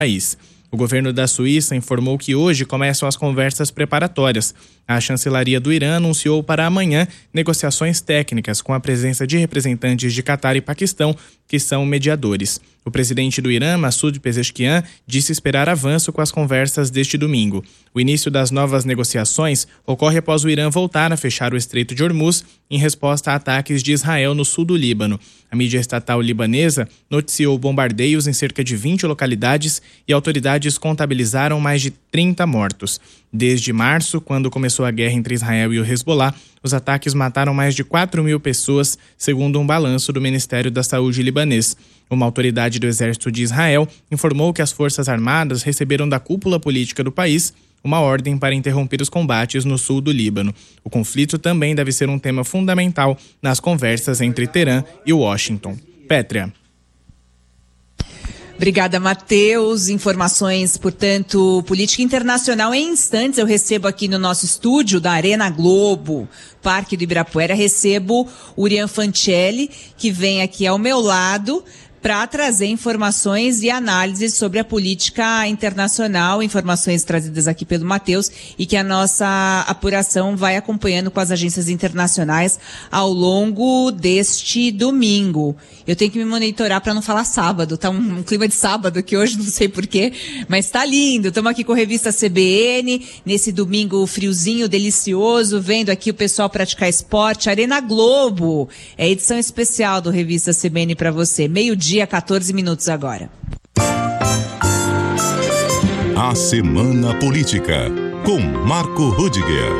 país. O governo da Suíça informou que hoje começam as conversas preparatórias. A chancelaria do Irã anunciou para amanhã negociações técnicas com a presença de representantes de Catar e Paquistão, que são mediadores. O presidente do Irã, Massoud Pezeshkian, disse esperar avanço com as conversas deste domingo. O início das novas negociações ocorre após o Irã voltar a fechar o Estreito de Hormuz em resposta a ataques de Israel no sul do Líbano. A mídia estatal libanesa noticiou bombardeios em cerca de 20 localidades e autoridades contabilizaram mais de 30 mortos. Desde março, quando começou a guerra entre Israel e o Hezbollah, os ataques mataram mais de 4.000 pessoas, segundo um balanço do Ministério da Saúde libanês. Uma autoridade do Exército de Israel informou que as Forças Armadas receberam da cúpula política do país uma ordem para interromper os combates no sul do Líbano. O conflito também deve ser um tema fundamental nas conversas entre Teherã e Washington. Pétria. Obrigada, Matheus. Informações, portanto, política internacional. Em instantes eu recebo aqui no nosso estúdio da Arena Globo, Parque do Ibirapuera, recebo o Urian Fancelli, que vem aqui ao meu lado para trazer informações e análises sobre a política internacional, informações trazidas aqui pelo Matheus e que a nossa apuração vai acompanhando com as agências internacionais ao longo deste domingo. Eu tenho que me monitorar para não falar sábado, tá um clima de sábado aqui hoje, não sei porquê, mas tá lindo. Estamos aqui com a revista CBN, nesse domingo friozinho, delicioso, vendo aqui o pessoal praticar esporte. Arena Globo, é a edição especial do Revista CBN para você, meio-dia, 14 minutos agora. A Semana Política, com Marco Rudiger.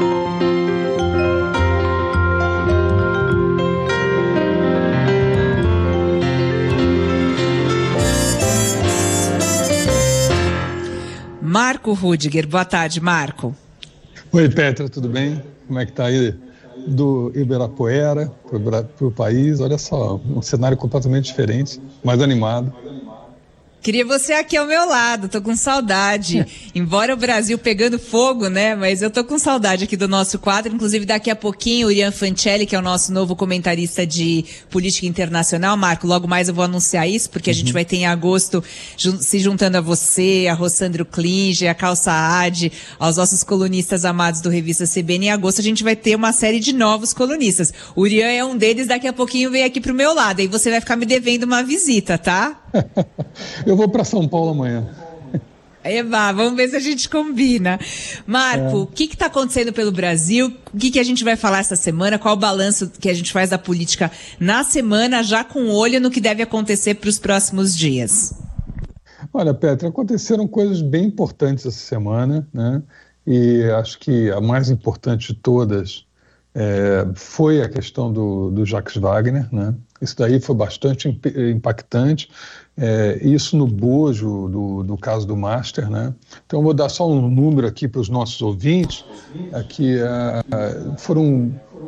Marco Rudiger, boa tarde, Marco. Oi, Petra, tudo bem? Como é que tá aí? Do Ibirapuera para o país, olha só, um cenário completamente diferente, mais animado. Queria você aqui ao meu lado, tô com saudade. Embora o Brasil pegando fogo, né? Mas eu tô com saudade aqui do nosso quadro. Inclusive, daqui a pouquinho, o Urian Fancelli, que é o nosso novo comentarista de política internacional. Marco, logo mais eu vou anunciar isso, porque a gente vai ter em agosto, se juntando a você, a Rossandro Klinger, a Cal Saad, aos nossos colunistas amados do Revista CBN. Em agosto a gente vai ter uma série de novos colunistas. O Urian é um deles, daqui a pouquinho vem aqui pro meu lado. Aí você vai ficar me devendo uma visita, tá? Eu vou para São Paulo amanhã. Eba, vamos ver se a gente combina. Marco, o que está acontecendo pelo Brasil? O que a gente vai falar essa semana? Qual o balanço que a gente faz da política na semana, já com olho no que deve acontecer para os próximos dias? Olha, Petra, aconteceram coisas bem importantes essa semana, né? E acho que a mais importante de todas foi a questão do Jacques Wagner, né? Isso daí foi bastante impactante, isso no bojo do caso do Master, né? Então eu vou dar só um número aqui para os nossos ouvintes, aqui foram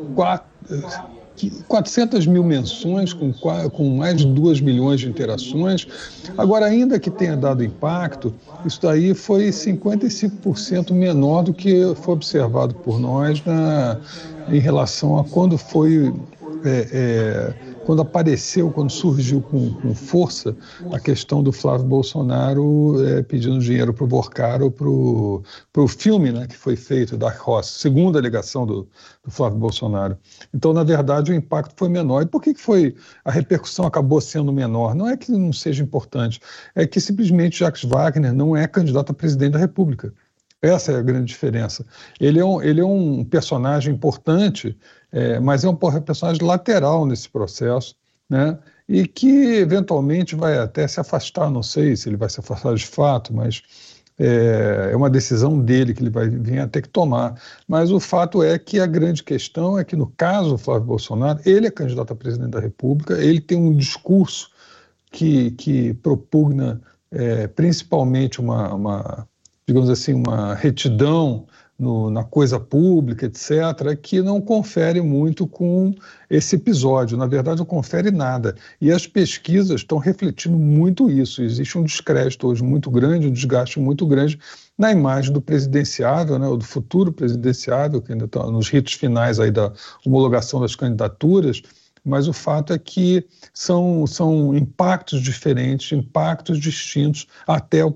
400 mil menções, com mais de 2 milhões de interações. Agora, ainda que tenha dado impacto, isso daí foi 55% menor do que foi observado por nós em relação a quando foi... quando apareceu, quando surgiu com força a questão do Flávio Bolsonaro pedindo dinheiro para o Borcaro, para o filme, né, que foi feito da Roça, segunda alegação do Flávio Bolsonaro. Então, na verdade, o impacto foi menor. E por que a repercussão acabou sendo menor? Não é que não seja importante, é que simplesmente Jacques Wagner não é candidato a presidente da República. Essa é a grande diferença. Ele é um personagem importante, mas é um personagem lateral nesse processo, né? E que eventualmente vai até se afastar, não sei se ele vai se afastar de fato, mas é uma decisão dele que ele vai vir a ter que tomar. Mas o fato é que a grande questão é que, no caso do Flávio Bolsonaro, ele é candidato a presidente da República, ele tem um discurso que propugna principalmente digamos assim, uma retidão na coisa pública, etc., que não confere muito com esse episódio. Na verdade, não confere nada. E as pesquisas estão refletindo muito isso. Existe um descrédito hoje muito grande, um desgaste muito grande na imagem do presidenciável, né, ou do futuro presidenciável, que ainda está nos ritos finais aí da homologação das candidaturas, mas o fato é que são impactos diferentes, impactos distintos até o